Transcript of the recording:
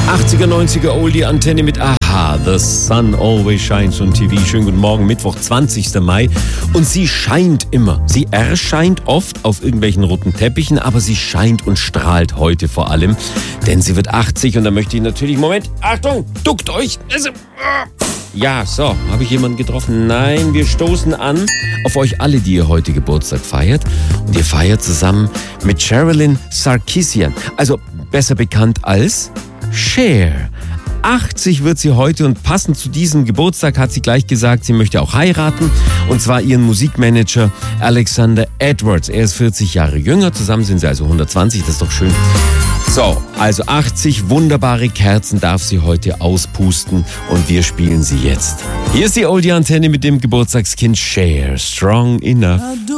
80er, 90er Oldie-Antenne mit Aha, The Sun Always Shines on TV. Schönen guten Morgen, Mittwoch, 20. Mai. Und sie scheint immer. Sie erscheint oft auf irgendwelchen roten Teppichen, aber sie scheint und strahlt heute vor allem. Denn sie wird 80 und da möchte ich natürlich... Moment, Achtung, duckt euch. Ja, so, habe ich jemanden getroffen? Nein, wir stoßen an auf euch alle, die ihr heute Geburtstag feiert. Und ihr feiert zusammen mit Sherilyn Sarkisian. Also besser bekannt als... Cher. 80 wird sie heute und passend zu diesem Geburtstag hat sie gleich gesagt, sie möchte auch heiraten. Und zwar ihren Musikmanager Alexander Edwards. Er ist 40 Jahre jünger, zusammen sind sie also 120, das ist doch schön. So, also 80 wunderbare Kerzen darf sie heute auspusten und wir spielen sie jetzt. Hier ist die Oldie-Antenne mit dem Geburtstagskind Cher, Strong Enough.